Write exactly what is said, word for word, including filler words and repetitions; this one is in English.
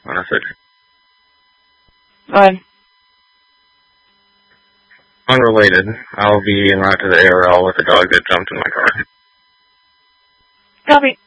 on a six. Go ahead. Unrelated. I'll be en route to the A R L with a dog that jumped in my car. Copy.